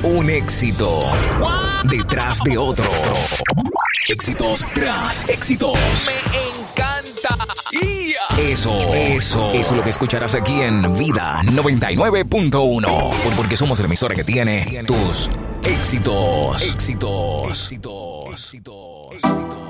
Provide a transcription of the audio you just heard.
Un éxito detrás de otro. Éxitos tras éxitos. Me encanta. Eso es lo que escucharás aquí en Vida 99.1. Porque somos la emisora que tiene tus éxitos. Éxitos.